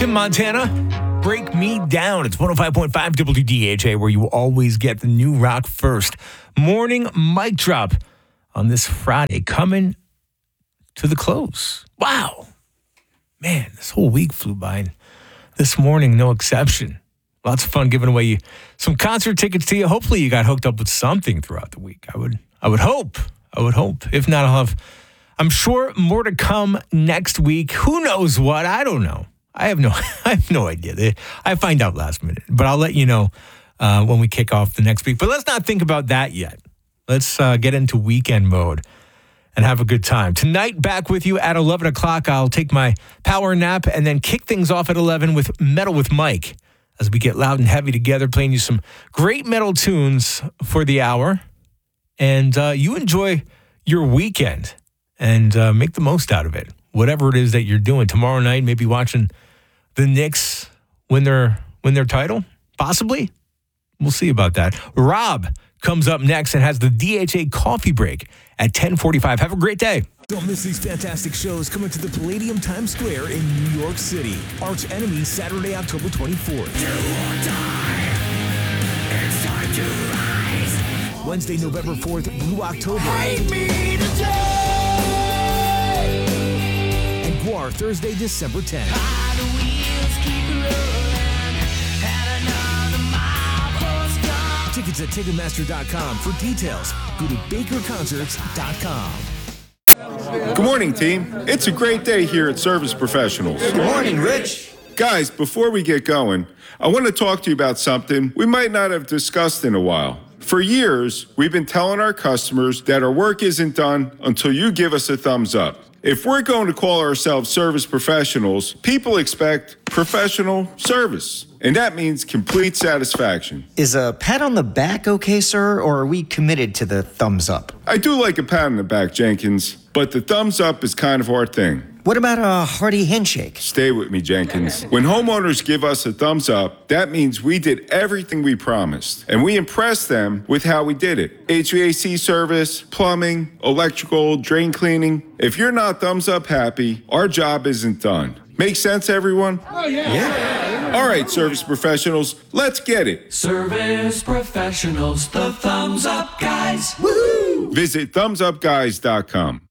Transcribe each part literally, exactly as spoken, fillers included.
In Montana, Break Me Down. It's one oh five point five W D H A, where you always get the new rock first. Morning mic drop on this Friday, coming to the close. Wow. Man, this whole week flew by, and this morning, no exception. Lots of fun giving away you some concert tickets to you. Hopefully you got hooked up with something throughout the week. I would I would hope. I would hope. If not, I'll have, I'm sure, more to come next week. Who knows what? I don't know. I have no I have no idea. I find out last minute. But I'll let you know uh, when we kick off the next week. But let's not think about that yet. Let's uh, get into weekend mode and have a good time. Tonight, back with you at eleven o'clock. I'll take my power nap and then kick things off at eleven with Metal with Mike as we get loud and heavy together, playing you some great metal tunes for the hour. And uh, you enjoy your weekend and uh, make the most out of it, whatever it is that you're doing. Tomorrow night, maybe watching the Knicks win their, win their title, possibly. We'll see about that. Rob comes up next and has the D H A coffee break at ten forty-five. Have a great day. Don't miss these fantastic shows coming to the Palladium Times Square in New York City. Arch Enemy, Saturday, October twenty-fourth. Do or die. It's time to rise. Wednesday, November fourth, Blue October. Hate me today. And Guar, Thursday, December tenth. How the wheels keep rolling. Had another mile post. Tickets at Ticketmaster dot com. For details, go to Baker Concerts dot com. Good morning, team. It's a great day here at Service Professionals. Good morning, Rich. Guys, before we get going, I want to talk to you about something we might not have discussed in a while. For years, we've been telling our customers that our work isn't done until you give us a thumbs up. If we're going to call ourselves service professionals, people expect professional service, and that means complete satisfaction. Is a pat on the back okay, sir, or are we committed to the thumbs up? I do like a pat on the back, Jenkins, but the thumbs up is kind of our thing. What about a hearty handshake? Stay with me, Jenkins. When homeowners give us a thumbs up, that means we did everything we promised, and we impressed them with how we did it. H V A C service, plumbing, electrical, drain cleaning. If you're not thumbs up happy, our job isn't done. Make sense, everyone? Oh, yeah. Yeah. All right, service professionals, let's get it. Service professionals, the thumbs up guys. Woo! Visit thumbs up guys dot com.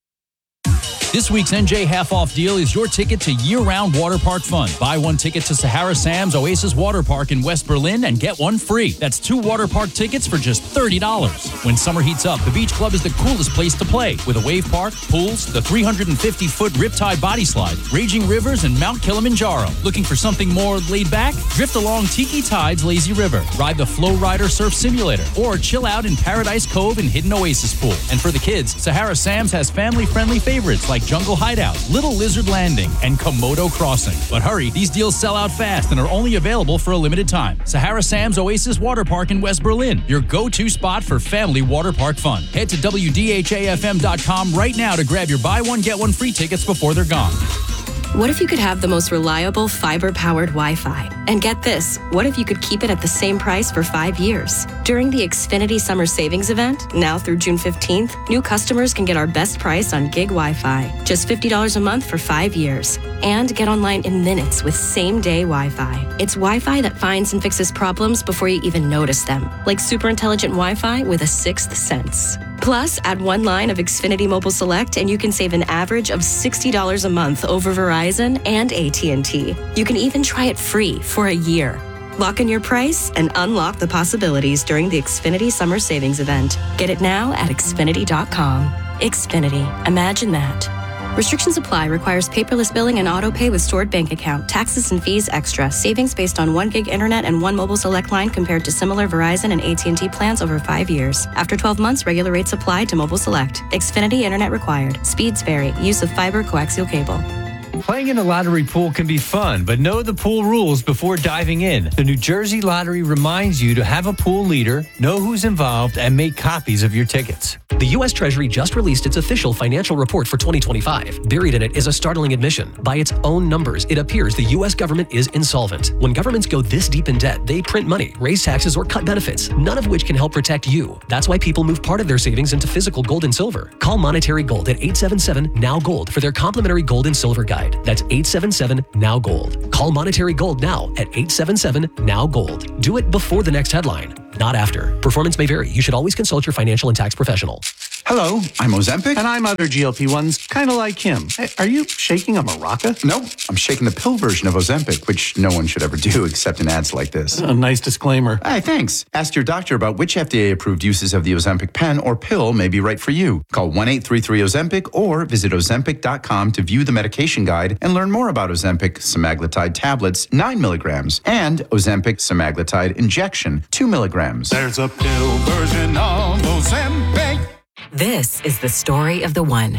This week's N J half-off deal is your ticket to year-round water park fun. Buy one ticket to Sahara Sam's Oasis Water Park in West Berlin and get one free. That's two water park tickets for just thirty dollars. When summer heats up, the Beach Club is the coolest place to play, with a wave park, pools, the three hundred fifty foot Riptide body slide, raging rivers, and Mount Kilimanjaro. Looking for something more laid back? Drift along Tiki Tide's Lazy River, ride the Flow Rider Surf Simulator, or chill out in Paradise Cove and Hidden Oasis Pool. And for the kids, Sahara Sam's has family-friendly favorites like Jungle Hideout, Little Lizard Landing, and Komodo Crossing. But hurry, these deals sell out fast and are only available for a limited time. Sahara Sam's Oasis Water Park in West Berlin, your go-to spot for family water park fun. Head to W D H A F M dot com right now to grab your buy one, get one free tickets before they're gone. What if you could have the most reliable fiber-powered Wi-Fi? And get this, what if you could keep it at the same price for five years? During the Xfinity Summer Savings Event, now through June fifteenth, new customers can get our best price on gig Wi-Fi, just fifty dollars a month for five years. And get online in minutes with same-day Wi-Fi. It's Wi-Fi that finds and fixes problems before you even notice them, like super intelligent Wi-Fi with a sixth sense. Plus, add one line of Xfinity Mobile Select and you can save an average of sixty dollars a month over Verizon and A T and T. You can even try it free for a year. Lock in your price and unlock the possibilities during the Xfinity Summer Savings Event. Get it now at Xfinity dot com. Xfinity. Imagine that. Restrictions apply. Requires paperless billing and auto pay with stored bank account. Taxes and fees extra. Savings based on one gig internet and one mobile select line compared to similar Verizon and A T and T plans over five years. After twelve months, regular rates apply to mobile select. Xfinity internet required. Speeds vary. Use of fiber coaxial cable. Playing in a lottery pool can be fun, but know the pool rules before diving in. The New Jersey Lottery reminds you to have a pool leader, know who's involved, and make copies of your tickets. The U S Treasury just released its official financial report for twenty twenty-five. Buried in it is a startling admission. By its own numbers, it appears the U S government is insolvent. When governments go this deep in debt, they print money, raise taxes, or cut benefits, none of which can help protect you. That's why people move part of their savings into physical gold and silver. Call Monetary Gold at eight seven seven, N O W, GOLD for their complimentary gold and silver guide. That's eight seven seven, N O W GOLD. Call Monetary Gold now at eight seven seven, N O W GOLD. Do it before the next headline, not after. Performance may vary. You should always consult your financial and tax professional. Hello, I'm Ozempic. And I'm other G L P ones, kind of like him. Hey, are you shaking a maraca? No, I'm shaking the pill version of Ozempic, which no one should ever do except in ads like this. A nice disclaimer. Hey, thanks. Ask your doctor about which F D A-approved uses of the Ozempic pen or pill may be right for you. Call one eight three three Ozempic or visit ozempic dot com to view the medication guide and learn more about Ozempic semaglutide tablets, nine milligrams, and Ozempic semaglutide injection, two milligrams. There's a pill version of Ozempic. This is the story of the one.